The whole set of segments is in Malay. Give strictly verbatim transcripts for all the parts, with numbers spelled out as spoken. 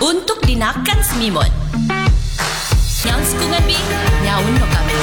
untuk dinakan semimut. Yang sekungan bi, nyaun no kami.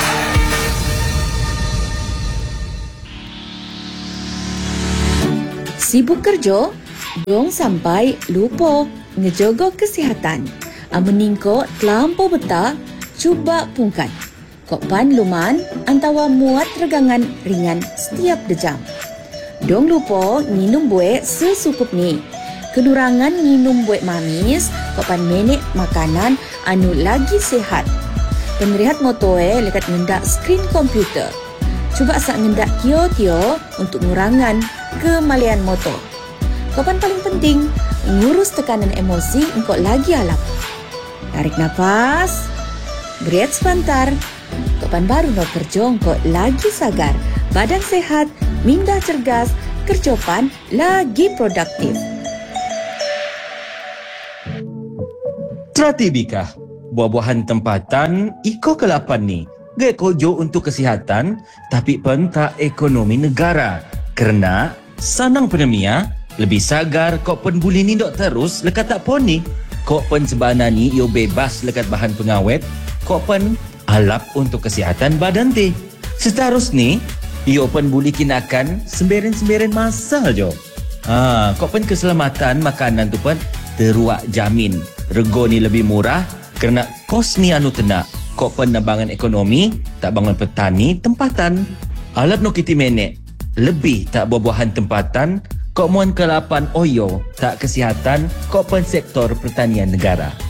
Sibuk kerja, dong sampai lupa ngejogo kesihatan. Amuning ko terlampau betah, cuba pungkai. Kok pan luman antawa muat regangan ringan setiap jam. Dong lupa minum buek sesukup ni. Kedurangan minum buek manis, kok pan menek makanan anu lagi sehat. Penerihat motoe lekat ngendak skrin komputer. Cuba sak ngendak tio-tio untuk ngurangan kemalian motor. Kapan paling penting, ngurus tekanan emosi engkau lagi alap. Tarik nafas, berat sebentar. Kapan baru no kerja engkau lagi sagar. Badan sehat, minda cergas, kerjopan lagi produktif. Stratibika, buah-buahan tempatan iko kelapan ni. Gak kojo untuk kesihatan, tapi pentak ekonomi negara. Kerana sanang penemia, lebih sagar kok pen boleh ni dok terus lekat tak pon ni. Kok pen sebana ni yo bebas lekat bahan pengawet, kok pen alap untuk kesihatan badan ti. Seterus ni, yo pen boleh kinakan semberen-semberen masal jo. Ha, kok pen keselamatan makanan tu pen teruak jamin. Rego ni lebih murah kerana kos ni anu tenak. Kok penambangan ekonomi, tak bangun petani tempatan. Alat no kiti menek, lebih tak buah-buahan tempatan, kok muan kelapan oyo, tak kesihatan, kok pen sektor pertanian negara.